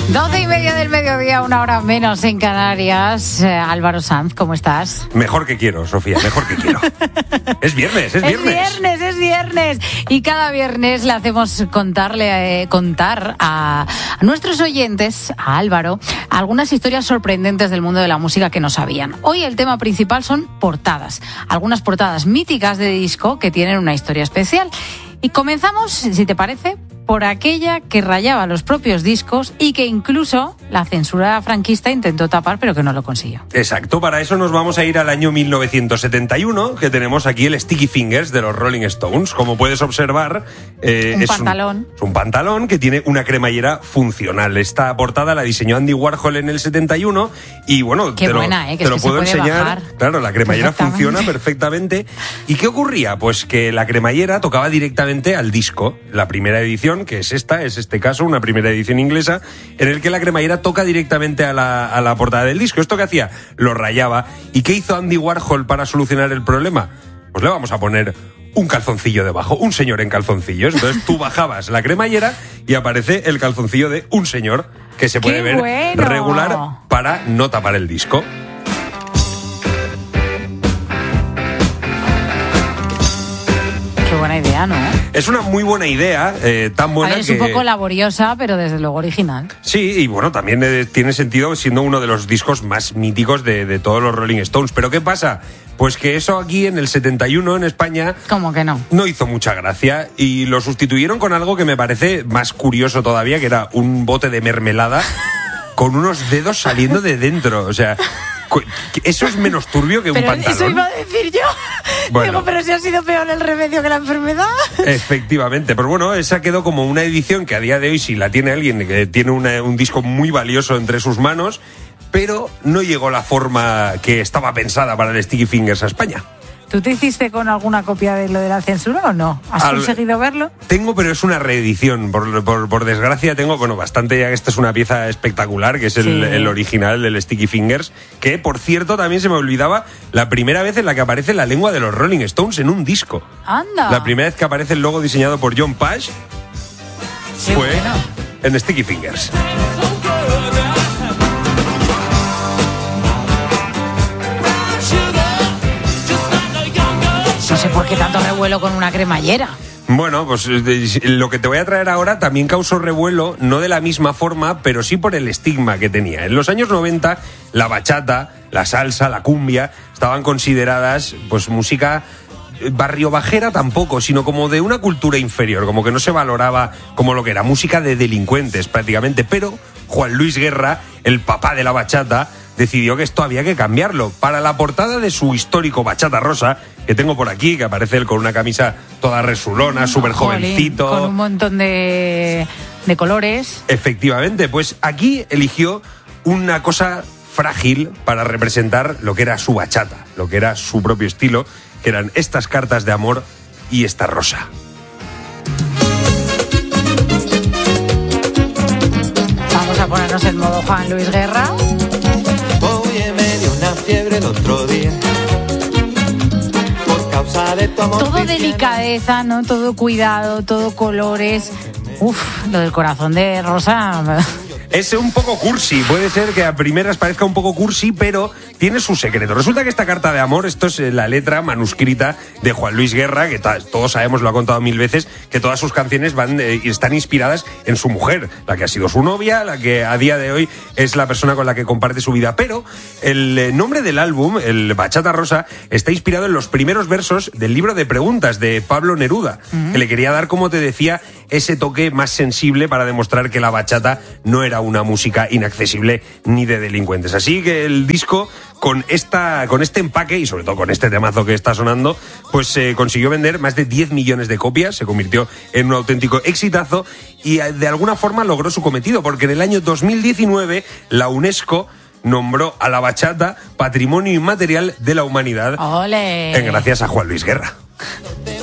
12:30 del mediodía, 1 hora menos en Canarias. Álvaro Sanz, ¿cómo estás? Mejor que quiero, Sofía, mejor que quiero. Es viernes. Es viernes. Y cada viernes le hacemos contar a nuestros oyentes, a Álvaro, algunas historias sorprendentes del mundo de la música que no sabían. Hoy el tema principal son portadas. Algunas portadas míticas de disco que tienen una historia especial. Y comenzamos, si te parece, por aquella que rayaba los propios discos y que incluso la censura franquista intentó tapar, pero que no lo consiguió. Exacto, para eso nos vamos a ir al año 1971, que tenemos aquí el Sticky Fingers de los Rolling Stones. Como puedes observar, es un pantalón que tiene una cremallera funcional. Esta portada la diseñó Andy Warhol en el 71 y bueno, te lo puedo enseñar. Bajar. Claro, la cremallera funciona perfectamente. ¿Y qué ocurría? Pues que la cremallera tocaba directamente al disco. La primera edición, que es este caso, una primera edición inglesa, en el que la cremallera toca directamente a la portada del disco. ¿Esto qué hacía? Lo rayaba. ¿Y qué hizo Andy Warhol para solucionar el problema? Pues le vamos a poner un calzoncillo debajo, un señor en calzoncillos. Entonces tú bajabas la cremallera y aparece el calzoncillo de un señor que se puede ver regular para no tapar el disco. Buena idea, ¿no? Es una muy buena idea, tan buena es un poco laboriosa, pero desde luego original. Sí, y bueno, también tiene sentido siendo uno de los discos más míticos de todos los Rolling Stones. ¿Pero qué pasa? Pues que eso aquí en el 71 en España... ¿Cómo que no? No hizo mucha gracia y lo sustituyeron con algo que me parece más curioso todavía, que era un bote de mermelada con unos dedos saliendo de dentro, o sea... Eso es menos turbio que un pantalón. Eso iba a decir yo. Bueno. Digo, pero si ha sido peor el remedio que la enfermedad. Efectivamente, pero bueno, esa quedó como una edición que a día de hoy, si la tiene alguien que tiene un disco muy valioso entre sus manos, pero no llegó la forma que estaba pensada para el Sticky Fingers a España. ¿Tú te hiciste con alguna copia de lo de la censura o no? ¿Has conseguido verlo? Tengo, pero es una reedición. Por desgracia tengo, bastante, ya que esta es una pieza espectacular, que es el original del Sticky Fingers, que, por cierto, también se me olvidaba, la primera vez en la que aparece la lengua de los Rolling Stones en un disco. ¡Anda! La primera vez que aparece el logo diseñado por John Page fue en Sticky Fingers. No sé por qué tanto revuelo con una cremallera. Bueno, pues lo que te voy a traer ahora también causó revuelo, no de la misma forma, pero sí por el estigma que tenía. En los años 90, la bachata, la salsa, la cumbia, estaban consideradas pues música barrio bajera tampoco, sino como de una cultura inferior, como que no se valoraba como lo que era, música de delincuentes prácticamente. Pero Juan Luis Guerra, el papá de la bachata, decidió que esto había que cambiarlo. Para la portada de su histórico Bachata Rosa, que tengo por aquí, que aparece él con una camisa toda resulona, súper jovencito, con un montón de colores. Efectivamente, pues aquí eligió una cosa frágil para representar lo que era su bachata, lo que era su propio estilo, que eran estas cartas de amor y esta rosa. Vamos a ponernos en modo Juan Luis Guerra. Oye, me dio una fiebre el otro día. Por causa de tu amor. Todo delicadeza, ¿no? Todo cuidado, todo colores. Uf, lo del corazón de Rosa. Es un poco cursi, puede ser que a primeras parezca un poco cursi, pero tiene su secreto. Resulta que esta carta de amor, esto es la letra manuscrita de Juan Luis Guerra, que todos sabemos, lo ha contado 1000 veces, que todas sus canciones están inspiradas en su mujer, la que ha sido su novia, la que a día de hoy es la persona con la que comparte su vida. Pero el nombre del álbum, el Bachata Rosa, está inspirado en los primeros versos del libro de preguntas de Pablo Neruda, que le quería dar, como te decía, ese toque más sensible para demostrar que la bachata no era una música inaccesible ni de delincuentes. Así que el disco, con este empaque y sobre todo con este temazo que está sonando, pues consiguió vender más de 10 millones de copias, se convirtió en un auténtico exitazo y de alguna forma logró su cometido, porque en el año 2019 la UNESCO nombró a la bachata Patrimonio Inmaterial de la Humanidad. ¡Ole! Gracias a Juan Luis Guerra.